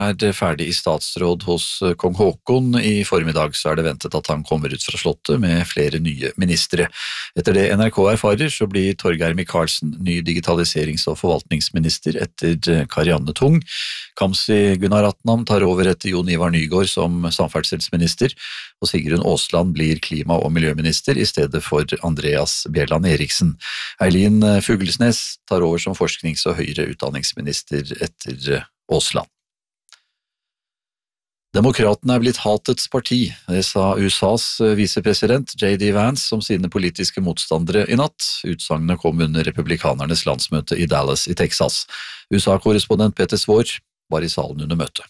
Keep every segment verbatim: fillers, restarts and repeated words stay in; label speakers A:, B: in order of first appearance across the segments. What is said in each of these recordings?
A: er ferdig i statsråd hos kong Håkon. I formiddag så er det ventet at han kommer ut fra slottet med flere nye ministre. Etter det N R K erfarer, så blir Torgeir Micaelsen ny digitaliserings- og forvaltningsminister etter Karianne Tung. Kamzy Gunaratnam tar over etter Jon Ivar Nygård som samferdselsminister, og Sigrun Aasland blir klima- og miljøminister i stedet for Andreas Bjelland Eriksen. Eileen Fuglesnes tar over som forsknings- og høyere utdanningsminister etter Aasland. Demokratene er blitt hatets parti, det sa U S A's visepresident J D Vance om sine politiske motstandere i natt. Utsagnet kom under republikanernes landsmøte i Dallas i Texas. U S A-korrespondent Peter Svaar var i salen under møtet.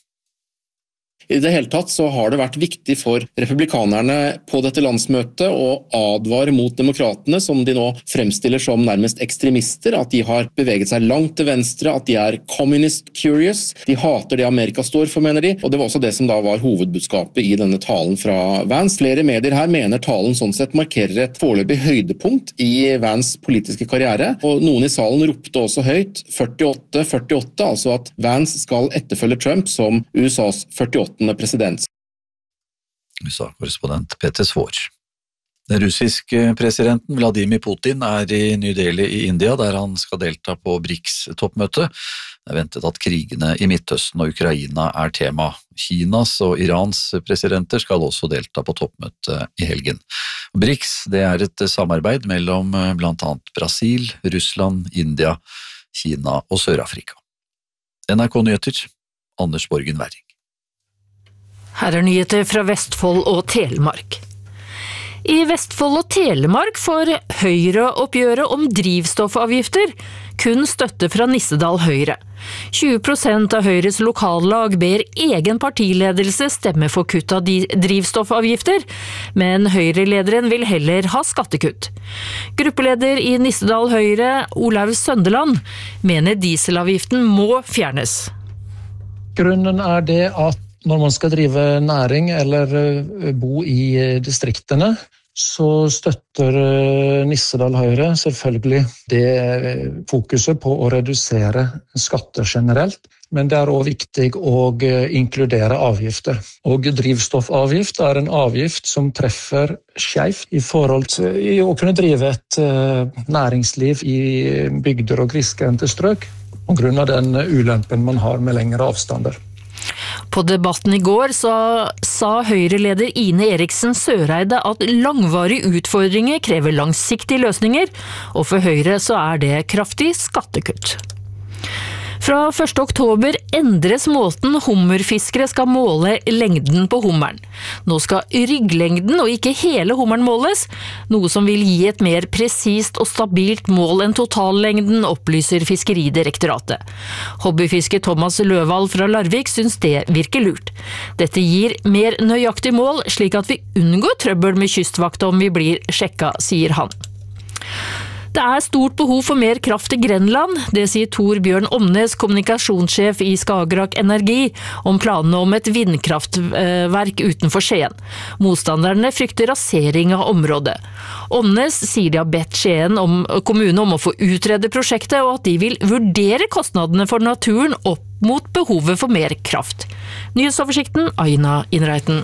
B: I det hele tatt så har det vært viktig for republikanerne på dette landsmøtet å advare mot demokratene, som de nå fremstiller som nærmest ekstremister, at de har beveget seg langt til venstre, at de er communist curious, de hater det Amerika står for, mener de, og det var også det som da var hovedbudskapet i denne talen fra Vance. Flere medier her mener talen sånn sett markerer et foreløpig høydepunkt i Vance politiske karriere, og noen i salen ropte også høyt førtiåtte førtiåtte, altså at Vance skal etterfølge Trump som U S A's førtiåtte president.
A: U S A-korrespondent Peter Svaar. Den russiske presidenten Vladimir Putin er i New Delhi i India, der han skal delta på BRICS-toppmøtet. Det er ventet at krigene i Midtøsten og Ukraina er tema. Kinas og Irans presidenter skal også delta på toppmøtet i helgen. BRICS det er et samarbeid mellom blant annet Brasil, Russland, India, Kina og Sør-Afrika. N R K Nyheter, Anders Borgen Werring.
C: Her er nyheter fra Vestfold og Telemark. I Vestfold og Telemark får Høyre-oppgjøret om drivstoffavgifter kun støtte fra Nissedal Høyre. tjue prosent av Høyres lokallag ber egen partiledelse stemme for kutt av drivstoffavgifter, men Høyre-lederen vil heller ha skattekutt. Gruppeleder i Nissedal Høyre, Olav Søndeland, mener dieselavgiften må fjernes.
D: Grunnen er det at når man skal drive næring eller bo i distriktene, så støtter Nissedal Høyre selvfølgelig det fokuset på å redusere skatter generelt, men det er også viktig å inkludere avgifter. Og drivstoffavgift er en avgift som treffer skjevt i forhold til i å kunne drive et næringsliv i bygder og grisgrendte strøk, på grunn av den ulempen man har med lengre avstander.
C: På debatten i går så sa Høyre-leder Ine Eriksen Søreide at langvarige utfordringer krever langsiktige løsninger, og for Høyre så er det kraftig skattekutt. Fra første oktober endres måten hummerfiskere skal måle lengden på hummeren. Nå skal rygglengden og ikke hele hummeren måles, noe som vil gi et mer presist og stabilt mål enn totallengden, opplyser Fiskeridirektoratet. Hobbyfisker Thomas Løvald fra Larvik syns det virker lurt. Dette gir mer nøyaktig mål, slik at vi unngår trøbbel med kystvakta om vi blir sjekka, sier han. Det er stort behov for mer kraft i Grenland, det sier Tor Bjørn Omnes, kommunikasjonssjef i Skagerrak Energi, om planene om et vindkraftverk utenfor Skien. Motstanderne frykter rasering av området. Omnes sier de har bedt Skien om, kommune om å få utrede prosjektet, og at de vil vurdere kostnadene for naturen opp mot behovet for mer kraft. Nyhetsoversikten, Aina Innreiten.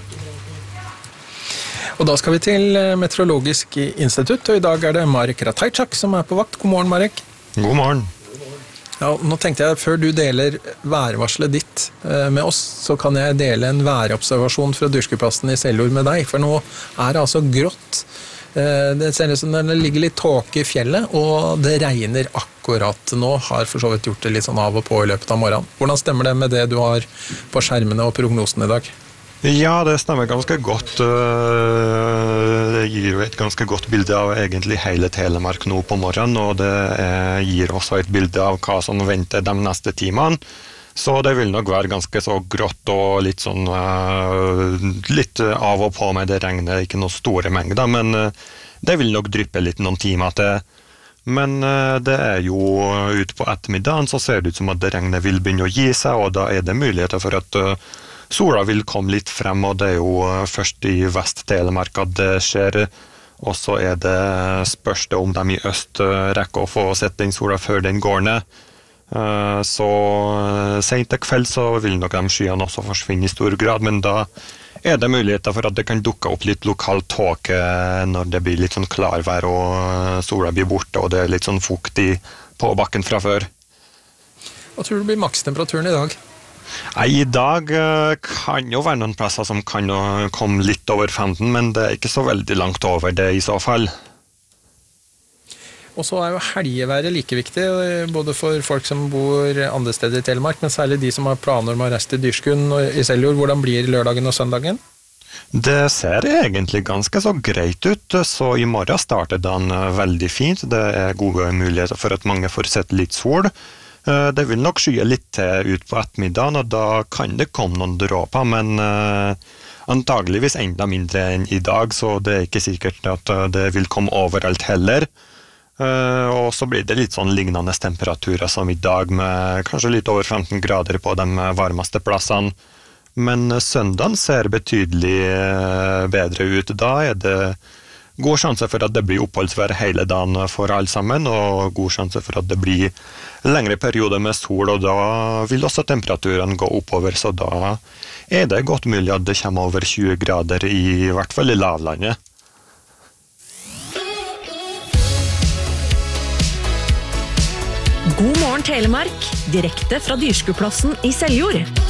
E: Og da skal vi til Meteorologisk institutt, og i dag er det Marek Ratajczak som er på vakt. God morgen, Marek.
F: God morgen.
E: Ja, nå tenkte jeg, før du deler værvarselet ditt med oss, så kan jeg dele en værobservasjon fra Dyrskuplassen i Seljord med deg, for nå er det altså grått. Det ser ut som det ligger litt tåke i fjellet, og det regner akkurat nå, har for så vidt gjort det litt sånn av og på i løpet av morgenen. Hvordan stemmer det med det du har på skjermene og prognosen i dag?
F: Ja, det stemmer ganske godt. Det gir jo et ganske godt bilde av egentlig hele Telemark nå på morgenen, og det gir også et bilde av hva som venter de neste timene. Så det vil nok være ganske så grått og litt sånn litt av og på med det regnet, ikke noen store mengder, men det vil nok dryppe litt noen timer til. Men det er jo ut på ettermiddagen, så ser det ut som at det regnet vil begynne å gi seg, og da er det muligheter for at sola vil komme litt frem, og det er jo først i Vest-Telemark at det skjer, og så er det spørs det om de i øst rekker å få sett den sola før den går ned. Så sent til kveld så vil nok de skyene også forsvinne i stor grad, men da er det muligheter for at det kan dukke opp litt lokal tåke når det blir litt sånn klarvær og sola blir borte og det er litt sånn fuktig på bakken fra før.
E: Hva tror du blir makstemperaturen i dag?
F: Nei, I dag kan jo være noen plasser som kan komme litt over femten, men det er ikke så veldig langt over det i så fall.
E: Og så er jo helgeværet like viktig, både for folk som bor andre steder i Telemark, men særlig de som har planer om å reise til Dyrskuen og i Seljord. Hvordan blir lørdagen og søndagen?
F: Det ser egentlig ganske så greit ut, så i morgen starter den veldig fint. Det er gode muligheter for at mange får sett litt sol. Det vil nok skye litt til ut på ettermiddagen, og da kan det komme noen dråper, men antageligvis enda mindre enn i dag, så det er ikke sikkert at det vil komme overalt heller. Og så blir det litt sånn lignende temperaturer som i dag, med kanskje litt over femten grader på de varmeste plassene. Men søndagen ser betydelig bedre ut. Da er det god sjanse for at det blir oppholdsvær hele dagen for alle sammen, og god sjanse for at det blir lengre perioder med sol, og da vil også temperaturen gå oppover, så da er det godt mulig at det kommer over tjue grader, i hvert fall i lavlandet.
G: God morgen Telemark, direkte fra Dyrskuplassen i Seljord.